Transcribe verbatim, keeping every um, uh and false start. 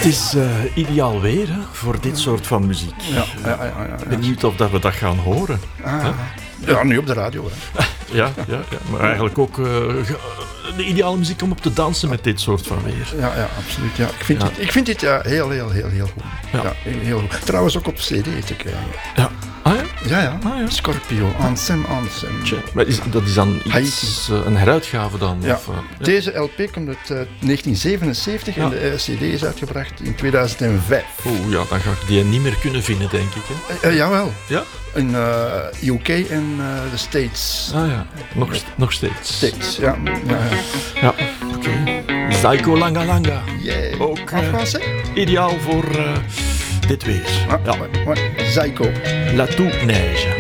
is uh, ideaal weer hè, voor dit soort van muziek. Ja, ja, ja, ja, ja. Benieuwd of dat we dat gaan horen. Ah, ja, nu op de radio. Hè. Ja, ja, ja, maar eigenlijk ook uh, de ideale muziek om op te dansen met dit soort van weer. Ja, ja, absoluut. Ja. Ik vind ja. dit, ik vind dit ja, heel, heel, heel, heel goed. Ja. Ja, heel goed. Trouwens ook op C D te krijgen. Ja. Ah ja? Ja, ja. Ah, ja. Scorpio, Ansem, Ansem. Tja, maar is, dat is dan iets, uh, een heruitgave dan? Ja. Of, uh, ja. Deze L P komt uit uh, negentien zevenenzeventig ja. en de uh, C D is uitgebracht in tweeduizend vijf. Oeh, ja, dan ga ik die niet meer kunnen vinden, denk ik. Hè? Uh, uh, jawel. Ja? In uh, U K en uh, de States. Ah ja, nog, st- nog steeds. States, ja. Ja, ja. ja. Oké. Okay. Zyko Langa Langa. Yeah. Ook uh, ideaal voor uh, dit weer. Ah, ja. ouais, ouais. Zyko. La Toute Neige.